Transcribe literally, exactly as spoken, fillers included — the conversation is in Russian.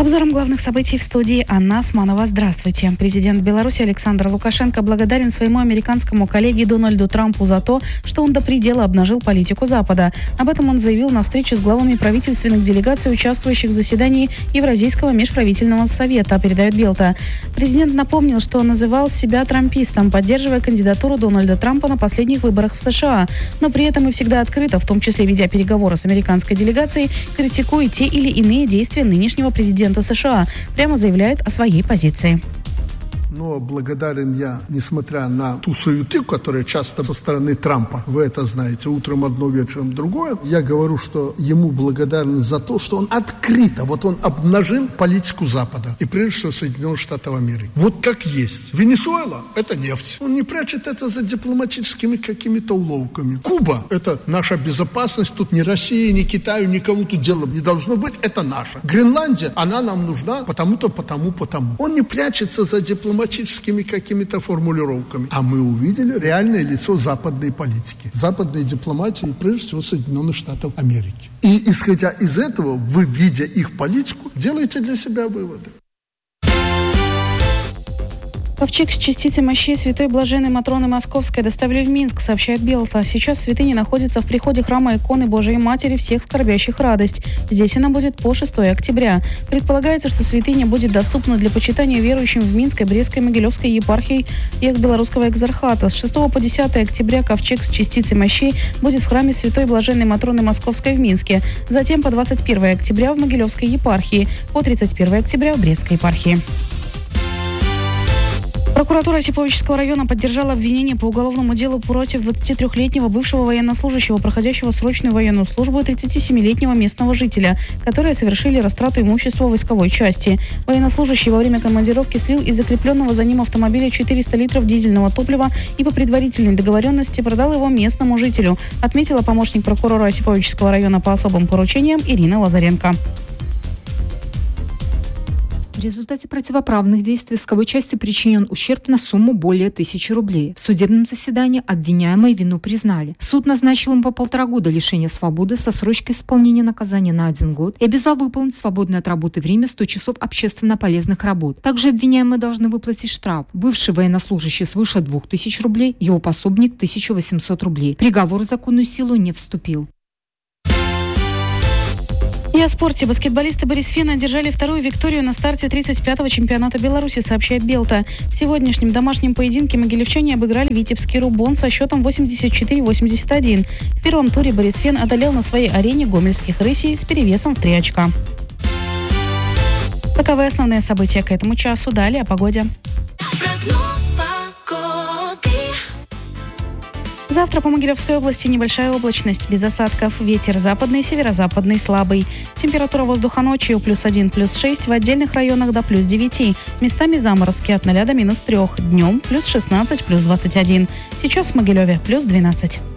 С обзором главных событий в студии Анна Османова. Здравствуйте. Президент Беларуси Александр Лукашенко благодарен своему американскому коллеге Дональду Трампу за то, что он до предела обнажил политику Запада. Об этом он заявил на встрече с главами правительственных делегаций, участвующих в заседании Евразийского межправительственного совета, передает Белта. Президент напомнил, что он называл себя трампистом, поддерживая кандидатуру Дональда Трампа на последних выборах в США. Но при этом и всегда открыто, в том числе ведя переговоры с американской делегацией, критикуя те или иные действия нынешнего президента США, прямо заявляет о своей позиции. Но благодарен я, несмотря на ту суету, которая часто со стороны Трампа, вы это знаете, утром одно, вечером другое, я говорю, что ему благодарен за то, что он открыто, вот он обнажил политику Запада, и прежде всего Соединенных Штатов Америки. Вот как есть. Венесуэла – это нефть. Он не прячет это за дипломатическими какими-то уловками. Куба – это наша безопасность, тут ни России, ни Китаю, никому тут дела не должно быть, это наша. Гренландия, она нам нужна потому-то, потому, потому. Он не прячется за дипломатическими какими-то формулировками. А мы увидели реальное лицо западной политики, западной дипломатии, прежде всего Соединенных Штатов Америки. И исходя из этого, вы, видя их политику, делаете для себя выводы. Ковчег с частицей мощей святой блаженной Матроны Московской доставили в Минск, сообщает Белта. Сейчас святыня находится в приходе храма иконы Божией Матери всех скорбящих радость. Здесь она будет по шестое октября. Предполагается, что святыня будет доступна для почитания верующим в Минской, Брестской, Могилевской епархии и Белорусского экзархата. С шестого по десятое октября ковчег с частицей мощей будет в храме святой блаженной Матроны Московской в Минске. Затем по двадцать первое октября в Могилевской епархии, по тридцать первое октября в Брестской епархии. Прокуратура Осиповического района поддержала обвинение по уголовному делу против двадцатитрёхлетнего бывшего военнослужащего, проходящего срочную военную службу, и тридцатисемилетнего местного жителя, которые совершили растрату имущества войсковой части. Военнослужащий во время командировки слил из закрепленного за ним автомобиля четыреста литров дизельного топлива и по предварительной договоренности продал его местному жителю, отметила помощник прокурора Осиповического района по особым поручениям Ирина Лазаренко. В результате противоправных действий войсковой части причинен ущерб на сумму более тысячи рублей. В судебном заседании обвиняемые вину признали. Суд назначил им по полтора года лишения свободы со срочкой исполнения наказания на один год и обязал выполнить свободное от работы время сто часов общественно полезных работ. Также обвиняемые должны выплатить штраф. Бывший военнослужащий свыше двух тысяч рублей, его пособник тысячу восемьсот рублей. Приговор в законную силу не вступил. И о спорте. Баскетболисты Борисфена одержали вторую викторию на старте тридцать пятого чемпионата Беларуси, сообщает Белта. В сегодняшнем домашнем поединке могилевчане обыграли Витебский Рубон со счетом восемьдесят четыре восемьдесят один. В первом туре Борисфен одолел на своей арене гомельских рысей с перевесом в три очка. Таковы основные события к этому часу. Далее о погоде. Завтра по Могилевской области небольшая облачность, без осадков. Ветер западный, северо-западный слабый. Температура воздуха ночью плюс один, плюс шесть, в отдельных районах до плюс девяти. Местами заморозки от ноля до минус трех. Днем плюс шестнадцать, плюс двадцать один. Сейчас в Могилеве плюс двенадцать.